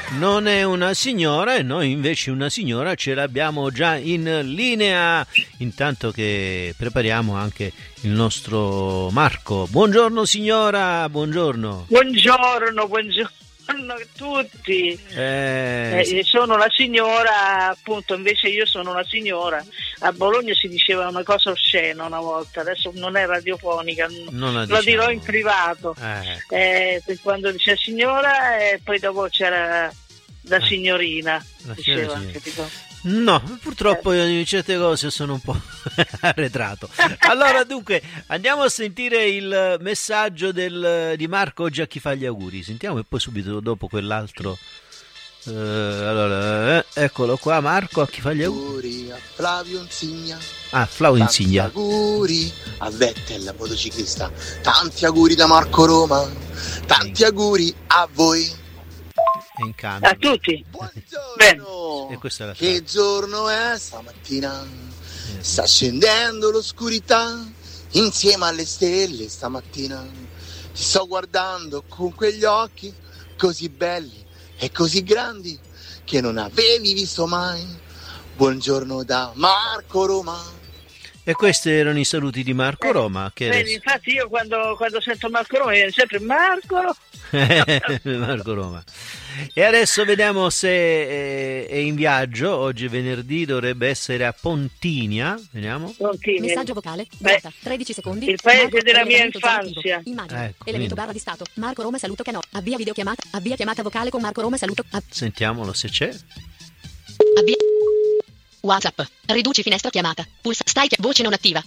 non è una signora e noi invece una signora ce l'abbiamo già in linea, intanto che prepariamo anche il nostro Marco. Buongiorno signora, buongiorno. Buongiorno a tutti. Sono la signora, appunto, invece io sono una signora. A Bologna si diceva una cosa oscena una volta, adesso non è radiofonica, lo dirò in privato. Quando dice signora e poi dopo c'era la signorina, diceva, capito? No, purtroppo io in certe cose sono un po' arretrato. Allora dunque andiamo a sentire il messaggio di Marco oggi a chi fa gli auguri. Sentiamo e poi subito dopo quell'altro. Allora, eccolo qua Marco a chi fa gli auguri. A Flavio Insigna. Flavio Insigna. Tanti auguri a Vettel motociclista. Tanti auguri da Marco Roma. Tanti auguri a voi. In cambio. A tutti. Buongiorno. E questa è la che giorno è stamattina? Sta scendendo l'oscurità insieme alle stelle stamattina. Ti sto guardando con quegli occhi così belli e così grandi che non avevi visto mai. Buongiorno da Marco Roma. E questi erano i saluti di Marco Roma. Che adesso... Infatti io quando sento Marco Roma viene sempre Marco Marco Roma. E adesso vediamo se è in viaggio. Oggi è venerdì, dovrebbe essere a Pontinia. Vediamo. Messaggio vocale. Durata 13 secondi. Il paese Marco, della mia infanzia. Immagine. Ecco, elemento barra di stato. Marco Roma saluto che no. Avvia videochiamata. Avvia chiamata vocale con Marco Roma saluto. Sentiamolo se c'è. Avvia WhatsApp. Riduci finestra chiamata. Pulsa stai voce non attiva.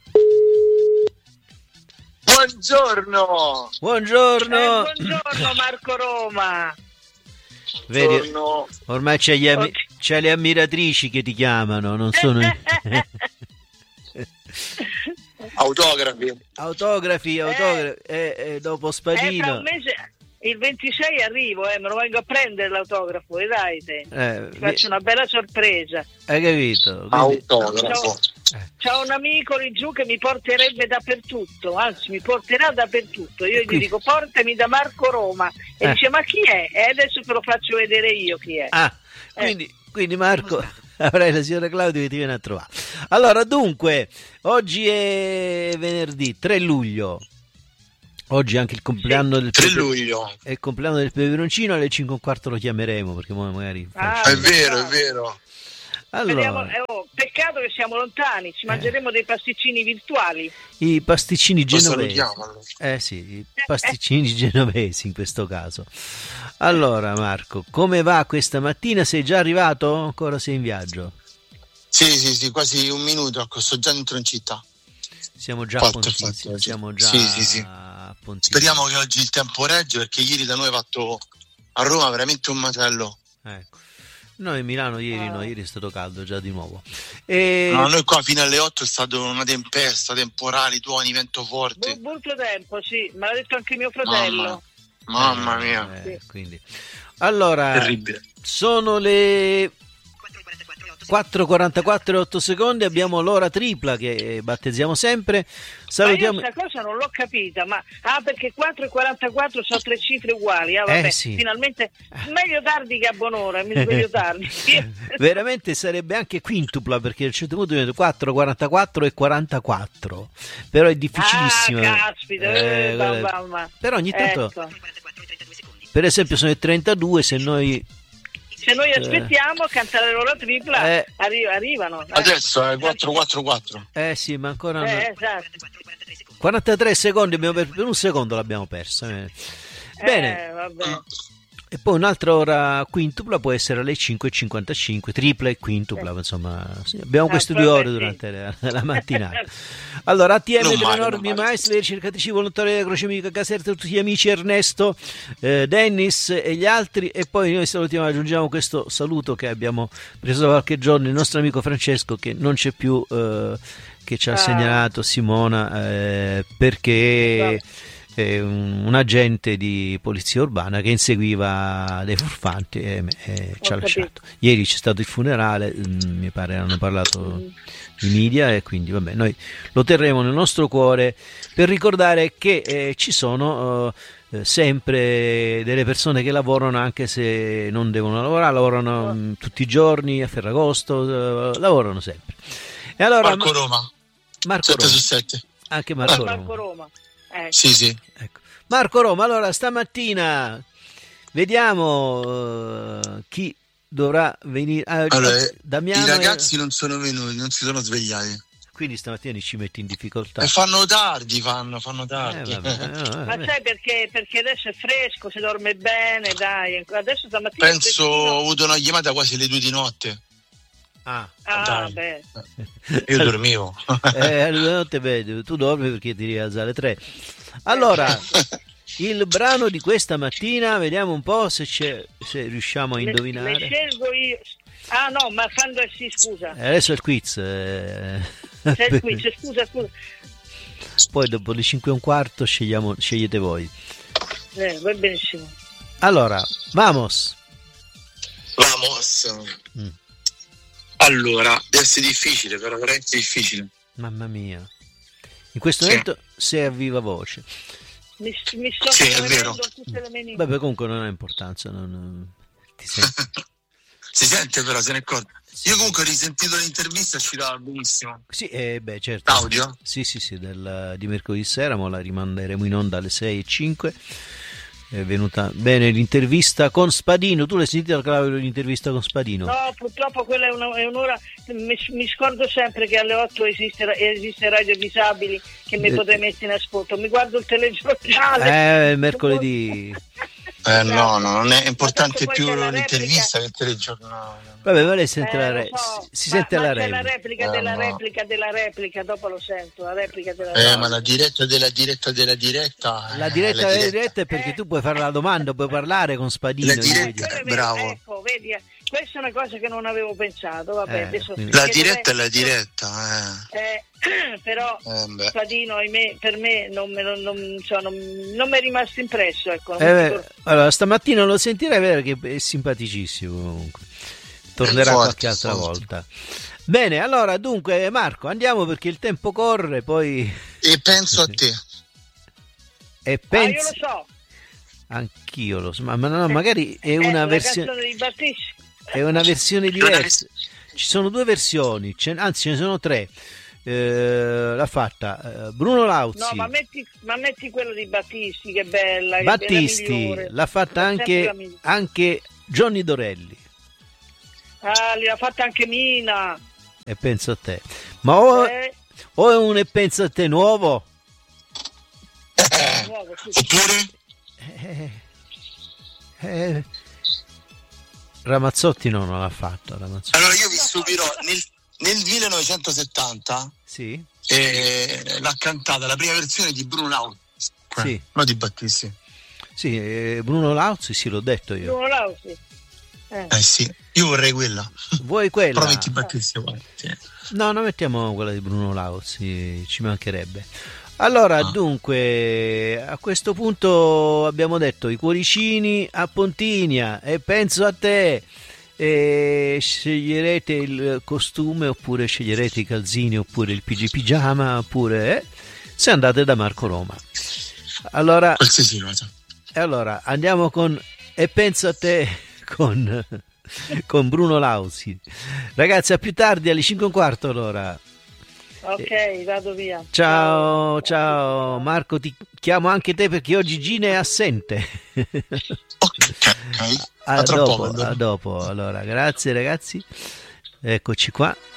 Buongiorno. Buongiorno. Buongiorno Marco Roma. Vedi, Buongiorno. ormai c'è le ammiratrici che ti chiamano, non sono autografi. Dopo Spadino. Tra un mese, il 26 arrivo, me lo vengo a prendere l'autografo, e dai te. Faccio una bella sorpresa. Hai capito? Autografo. C'ho un amico lì giù che mi porterebbe dappertutto, anzi mi porterà dappertutto. Io gli dico portami da Marco Roma e dice ma chi è? E adesso te lo faccio vedere io chi è. Quindi Marco avrai la signora Claudia che ti viene a trovare. Allora dunque, oggi è venerdì 3 luglio. Oggi è anche il compleanno del 3 luglio. È il compleanno del peperoncino, alle 5:15 lo chiameremo perché magari è vero. Allora, peccato che siamo lontani, ci mangeremo dei pasticcini virtuali. I pasticcini genovesi. I Eh pasticcini genovesi in questo caso. Allora Marco, come va questa mattina? Sei già arrivato? Ancora sei in viaggio? Sì, quasi un minuto, sto già dentro in città. Siamo già a Pontinia. A Pontinia. Speriamo che oggi il tempo regge, perché ieri da noi è fatto a Roma veramente un macello. Ecco. Noi a Milano ieri è stato caldo già di nuovo. No, noi qua fino alle 8 è stata una tempesta, temporali, tuoni, vento forte. Brutto tempo, sì, me l'ha detto anche mio fratello. Mamma mia. Quindi. Allora, terribile. Sono le 4:44 e 8 secondi, abbiamo l'ora tripla che battezziamo sempre. Salutiamo. Ma io questa cosa non l'ho capita, ma perché 4:44 sono 3 cifre uguali. Vabbè, sì. Finalmente meglio tardi che a buon'ora, mi sveglio tardi. Veramente sarebbe anche quintupla, perché a un certo punto diventa 4, 44 e 44. Però è difficilissimo. Caspita, però ogni tanto, ecco. Per esempio sono le 32, se noi aspettiamo cantare l'ora tripla, arrivano. Adesso è 444. Sì, ma ancora esatto. 43 secondi per un secondo l'abbiamo persa. Bene. Vabbè. E poi un'altra ora quintupla può essere alle 5:55, tripla e quintupla, insomma, abbiamo queste 2 ore durante la mattinata. Allora, ATM delle norme maestre, le ricercatrici volontarie della Croce Mica Caserta, tutti gli amici Ernesto, Dennis e gli altri, e poi noi salutiamo, aggiungiamo questo saluto che abbiamo preso da qualche giorno, il nostro amico Francesco che non c'è più, che ci ha segnalato Simona, perché un agente di polizia urbana che inseguiva dei furfanti e ci ha lasciato. Ieri c'è stato il funerale, mi pare hanno parlato i media, e quindi vabbè, noi lo terremo nel nostro cuore per ricordare che ci sono sempre delle persone che lavorano anche se non devono lavorare, lavorano tutti i giorni a Ferragosto, lavorano sempre. E allora, Marco Roma. 7 su 7. Anche Marco Roma. Sì. Ecco. Marco Roma, allora stamattina vediamo chi dovrà venire. Allora, Damiano i ragazzi non sono venuti, non si sono svegliati. Quindi stamattina ci metti in difficoltà. E fanno tardi. Vabbè. Ma sai perché? Perché adesso è fresco, si dorme bene, dai. Adesso stamattina penso ho avuto una chiamata quasi alle 2 di notte. Beh. Io dormivo. Alle 2 di notte, beh, tu dormi perché ti rialzi alle 3. Allora, il brano di questa mattina, vediamo un po' se riusciamo a indovinare. Le scelgo io. Ah no, ma quando sì, scusa. Adesso è il quiz. C'è il quiz, scusa. Poi dopo le 5:15 scegliete voi. Va benissimo. Allora, vamos. Allora, deve essere difficile, però veramente difficile. Mamma mia. In questo momento sei a viva voce. Mi sto è vero. tutte le mie. Vabbè, comunque non ha importanza, ti senti. Si sente però, se ne accorge. Io comunque ho risentito l'intervista, ci dava benissimo. Sì, certo. L'audio? Sì, di mercoledì sera, ma la rimanderemo in onda alle 6:05. È venuta bene l'intervista con Spadino. Tu l'hai sentita l'intervista con Spadino? No, purtroppo quella è un'ora. Mi scordo sempre che alle 8 esiste Radio Disabili, che mi potrei mettere in ascolto. Mi guardo il telegiornale. Mercoledì. No, non è importante più l'intervista che il telegiornale. Vabbè, ma lei sente si sente la replica. C'è la replica della replica, dopo lo sento, la replica della replica. Ma la diretta della diretta della diretta. La diretta della diretta è perché tu puoi fare la domanda, puoi parlare con Spadino. La diretta, bravo. Ecco, vedi, questa è una cosa che non avevo pensato, vabbè, adesso la diretta è la diretta, però Spadino, per me non mi è rimasto impresso, ecco. Allora stamattina lo sentirei, vedere che è simpaticissimo comunque. Tornerà qualche altra volta. Bene, allora dunque Marco, andiamo perché il tempo corre, poi e penso a te. E io lo so. Anch'io lo so, ma no, magari è una versione di Battisti. È una versione diversa. Ci sono 2 versioni, anzi ce ne sono 3. L'ha fatta Bruno Lauzi. No, ma metti quello di Battisti, che è bella. Battisti, l'ha fatta anche Johnny Dorelli. L'ha fatta anche Mina. E penso a te. Ma o è un e penso a te nuovo? Nuovo, sì. Oppure? Ramazzotti non l'ha fatto. Allora io vi stupirò, nel 1970 sì. L'ha cantata la prima versione di Bruno Lauzi, sì. No, di Battisti. Sì, Bruno Lauzi, sì, l'ho detto io. Bruno Lauzi. Sì, io vorrei quella. Vuoi quella? Però metti Battisti uguale. Sì. No, mettiamo quella di Bruno Lauzi, ci mancherebbe. Allora, dunque, a questo punto abbiamo detto i cuoricini a Pontinia e penso a te. Sceglierete il costume oppure sceglierete i calzini oppure il pigiama oppure se andate da Marco Roma. Allora, qualsiasi cosa. E allora andiamo con e penso a te con Bruno Lauzi. Ragazzi, a più tardi alle 5:15 allora. Ok, vado via. Ciao Marco, ti chiamo anche te perché oggi Gina è assente. Ok. A dopo. Allora, grazie ragazzi. Eccoci qua.